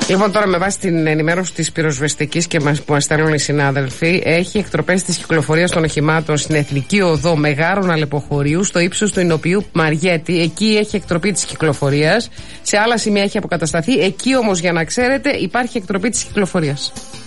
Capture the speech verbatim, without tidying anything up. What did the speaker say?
Λοιπόν, τώρα με βάση την ενημέρωση της πυροσβεστικής και μας, που μας στέλνουν οι συνάδελφοι, έχει εκτροπές της κυκλοφορίας των οχημάτων στην Εθνική Οδό Μεγάρων Αλεποχωρίου, στο ύψος του Ηνοποιού Μαριέτη. Εκεί έχει εκτροπή της κυκλοφορίας. Σε άλλα σημεία έχει αποκατασταθεί. Εκεί όμως, για να ξέρετε, υπάρχει εκτροπή της κυκλοφορίας.